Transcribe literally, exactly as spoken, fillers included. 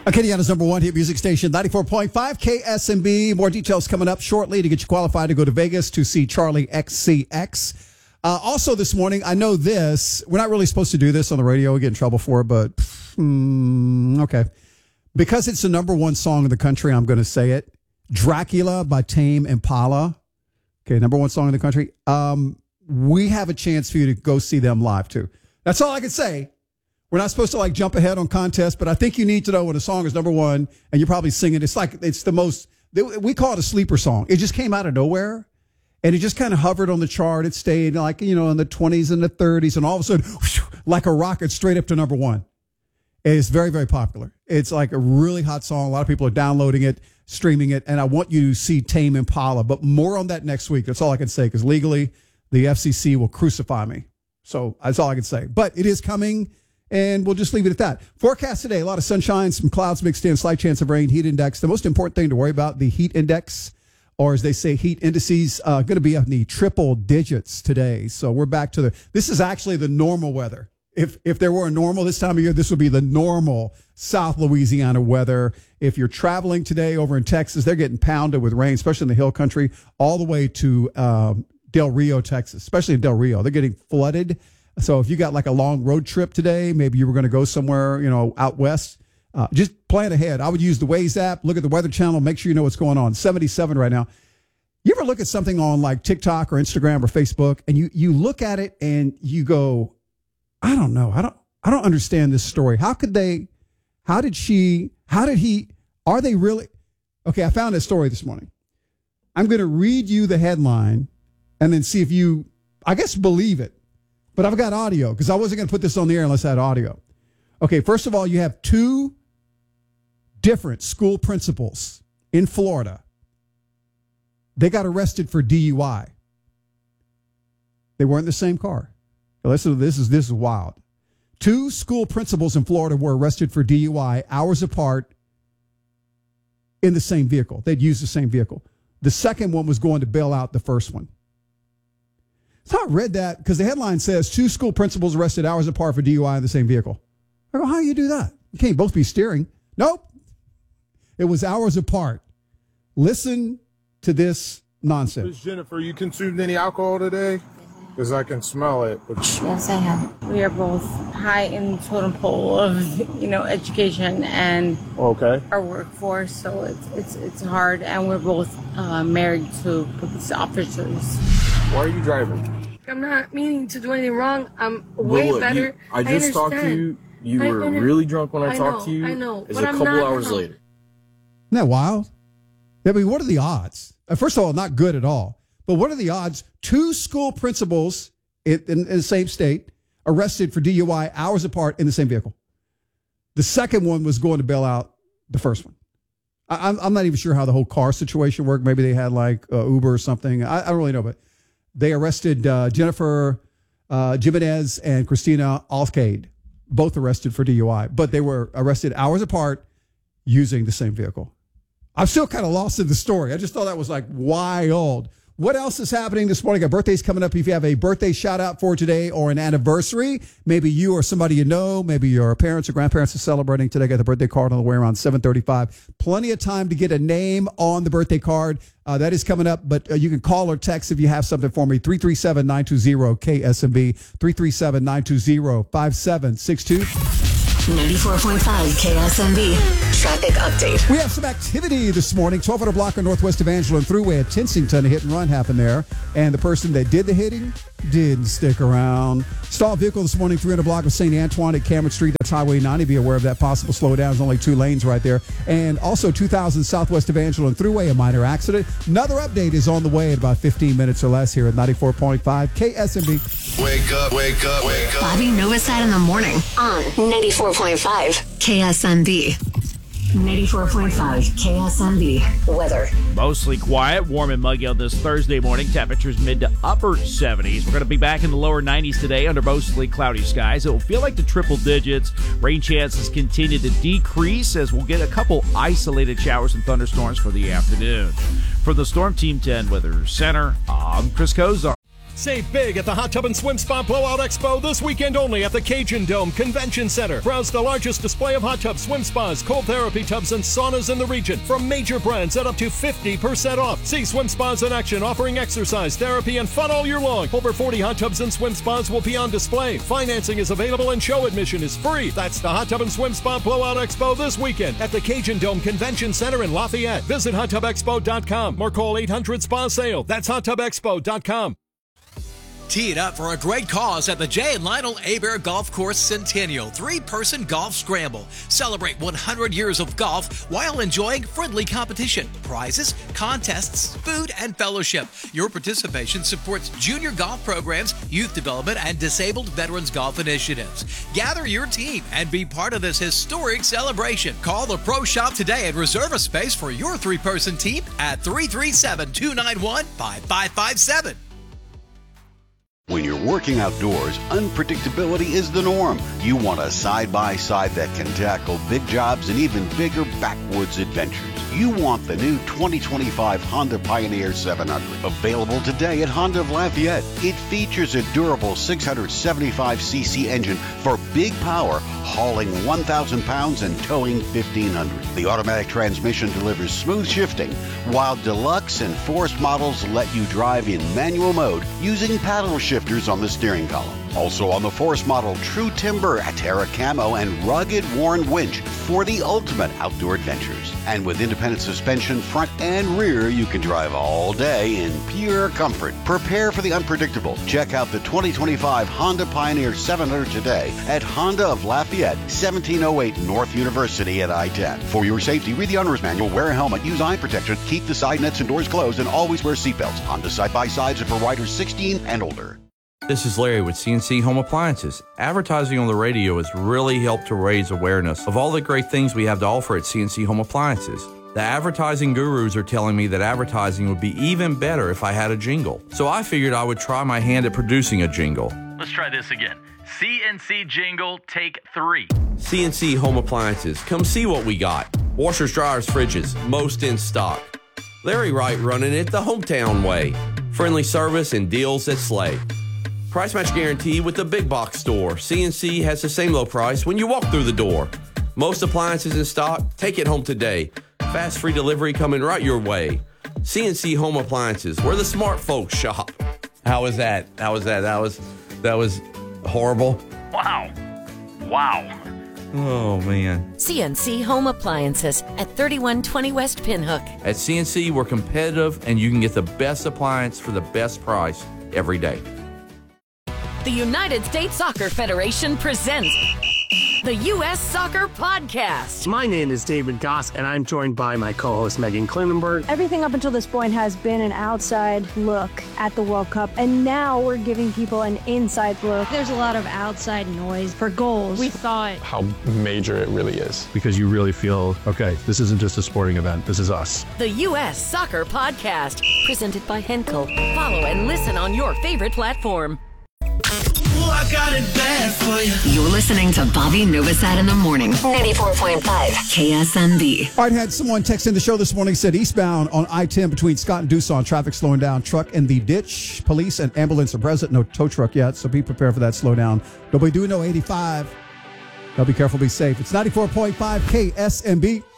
Acadiana's number one hit music station, ninety-four point five K S M B. More details coming up shortly to get you qualified to go to Vegas to see Charlie X C X. Uh, also this morning, I know this. We're not really supposed to do this on the radio. We get in trouble for it, but mm, okay. Because it's the number one song in the country, I'm going to say it. Dracula by Tame Impala. Okay, number one song in the country. Um, we have a chance for you to go see them live, too. That's all I can say. We're not supposed to like jump ahead on contests, but I think you need to know when a song is number one and you're probably singing. It's like it's the most, we call it a sleeper song. It just came out of nowhere and it just kind of hovered on the chart. It stayed like, you know, in the twenties and the thirties and all of a sudden, whoosh, like a rocket straight up to number one. It's very, very popular. It's like a really hot song. A lot of people are downloading it, streaming it, and I want you to see Tame Impala, but more on that next week. That's all I can say because legally the F C C will crucify me. So that's all I can say. But it is coming. And we'll just leave it at that. Forecast today, a lot of sunshine, some clouds mixed in, slight chance of rain, heat index. The most important thing to worry about, the heat index, or as they say, heat indices, uh, going to be up in the triple digits today. So we're back to the, this is actually the normal weather. If if there were a normal this time of year, this would be the normal South Louisiana weather. If you're traveling today over in Texas, they're getting pounded with rain, especially in the hill country, all the way to um, Del Rio, Texas, especially in Del Rio. They're getting flooded. So if you got like a long road trip today, maybe you were going to go somewhere, you know, out west, uh, just plan ahead. I would use the Waze app, look at the Weather Channel, make sure you know what's going on. seventy-seven right now. You ever look at something on like TikTok or Instagram or Facebook and you, you look at it and you go, I don't know. I don't, I don't understand this story. How could they, how did she, how did he, are they really? Okay. I found this story this morning. I'm going to read you the headline and then see if you, I guess, believe it. But I've got audio because I wasn't going to put this on the air unless I had audio. Okay, first of all, you have two different school principals in Florida. They got arrested for D U I. They weren't in the same car. Now listen, this is this is wild. Two school principals in Florida were arrested for D U I hours apart in the same vehicle. They'd used the same vehicle. The second one was going to bail out the first one. So I read that because the headline says two school principals arrested hours apart for D U I in the same vehicle. I go, how do you do that? You can't both be steering. Nope. It was hours apart. Listen to this nonsense. Miz Jennifer, you consumed any alcohol today? Because I can smell it. Yes, I have. We are both high in the totem pole of, you know, education and okay. our workforce. So it's it's it's hard, and we're both uh, married to police officers. Why are you driving? I'm not meaning to do anything wrong. I'm way look, better. You, I just I talked to you. You I were under- really drunk when I, I talked know, to you. I know. It's But a I'm couple not, hours no. later. Isn't that wild? I mean, what are the odds? Uh, First of all, not good at all. But what are the odds? Two school principals in, in, in the same state arrested for D U I hours apart in the same vehicle. The second one was going to bail out the first one. I, I'm, I'm not even sure how the whole car situation worked. Maybe they had like uh, Uber or something. I, I don't really know, but they arrested uh, Jennifer uh, Jimenez and Christina Alcade, both arrested for D U I, but they were arrested hours apart using the same vehicle. I'm still kind of lost in the story. I just thought that was like wild. What else is happening this morning? Got birthdays coming up. If you have a birthday shout out for today or an anniversary, maybe you or somebody you know, maybe your parents or grandparents are celebrating today. Got the birthday card on the way around seven thirty-five. Plenty of time to get a name on the birthday card. Uh, that is coming up, but uh, you can call or text if you have something for me. three three seven, nine two zero, K S M B, three three seven, nine two zero, five seven six two. ninety-four point five K S M B. Traffic update. We have some activity this morning. twelve hundred block on Northwest Evangeline Thruway at Tensington. A hit and run happened there. And the person that did the hitting didn't stick around. Stalled vehicle this morning, three hundred block of Saint Antoine at Cameron Street. That's Highway ninety. Be aware of that possible slowdown. There's only two lanes right there. And also two thousand Southwest Evangeline Thruway, a minor accident. Another update is on the way in about fifteen minutes or less here at ninety-four point five K S M B. Wake up, wake up, wake up. Bobby Novosad in the morning on ninety-four point five K S M B. ninety-four point five K S M B. Weather. Mostly quiet, warm and muggy on this Thursday morning. Temperatures mid to upper seventies. We're going to be back in the lower nineties today under mostly cloudy skies. It will feel like the triple digits. Rain chances continue to decrease as we'll get a couple isolated showers and thunderstorms for the afternoon. From the Storm Team ten Weather Center, I'm Chris Kozar. Save big at the Hot Tub and Swim Spa Blowout Expo this weekend only at the Cajun Dome Convention Center. Browse the largest display of hot tubs, swim spas, cold therapy tubs, and saunas in the region from major brands at up to fifty percent off. See swim spas in action, offering exercise, therapy, and fun all year long. Over forty hot tubs and swim spas will be on display. Financing is available and show admission is free. That's the Hot Tub and Swim Spa Blowout Expo this weekend at the Cajun Dome Convention Center in Lafayette. Visit hot tub expo dot com or call eight hundred spa sale. That's hot tub expo dot com. Tee it up for a great cause at the Jay and Lionel Hebert Golf Course Centennial three-person golf scramble. Celebrate one hundred years of golf while enjoying friendly competition, prizes, contests, food, and fellowship. Your participation supports junior golf programs, youth development, and disabled veterans golf initiatives. Gather your team and be part of this historic celebration. Call the Pro Shop today and reserve a space for your three-person team at three three seven, two nine one, five five five seven. When you're working outdoors, unpredictability is the norm. You want a side-by-side that can tackle big jobs and even bigger backwoods adventures. You want the new twenty twenty-five Honda Pioneer seven hundred, available today at Honda of Lafayette. It features a durable six hundred seventy-five c c engine for big power, hauling one thousand pounds and towing fifteen hundred. The automatic transmission delivers smooth shifting, while Deluxe and Forest models let you drive in manual mode using paddle shifters on the steering column. Also on the Forest model, True Timber, Atera Camo, and rugged worn winch for the ultimate outdoor adventures. And with independent suspension, front and rear, you can drive all day in pure comfort. Prepare for the unpredictable. Check out the twenty twenty-five Honda Pioneer seven hundred today at Honda of Lafayette, seventeen oh eight North University at I ten. For your safety, read the owner's manual, wear a helmet, use eye protection, keep the side nets and doors closed, and always wear seatbelts. Honda side-by-sides are for riders sixteen and older. This is Larry with C N C Home Appliances. Advertising on the radio has really helped to raise awareness of all the great things we have to offer at C N C Home Appliances. The advertising gurus are telling me that advertising would be even better if I had a jingle. So I figured I would try my hand at producing a jingle. Let's try this again. C N C jingle, take three. C N C Home Appliances. Come see what we got. Washers, dryers, fridges, most in stock. Larry Wright running it the hometown way. Friendly service and deals that slay. Price match guarantee with the big box store. C N C has the same low price when you walk through the door. Most appliances in stock. Take it home today. Fast free delivery coming right your way. C N C Home Appliances, where the smart folks shop. How was that? How was that? That was that was horrible. Wow. Wow. Oh, man. C N C Home Appliances at thirty-one twenty West Pinhook. At C N C, we're competitive, and you can get the best appliance for the best price every day. The United States Soccer Federation presents the U S Soccer Podcast. My name is David Goss, and I'm joined by my co-host Megan Klinenberg. Everything up until this point has been an outside look at the World Cup, and now we're giving people an inside look. There's a lot of outside noise for goals. We thought how major it really is. Because you really feel, okay, this isn't just a sporting event, this is us. The U S Soccer Podcast, presented by Henkel. Follow and listen on your favorite platform. I got it bad for you. You're listening to Bobby Novosad in the morning. ninety-four point five K S M B. All right, had someone text in the show this morning, said eastbound on I ten between Scott and Doosan, traffic slowing down, truck in the ditch, police and ambulance are present, no tow truck yet, so be prepared for that slowdown. Nobody doing no eighty-five. Y'all be careful, be safe. It's ninety-four point five K S M B.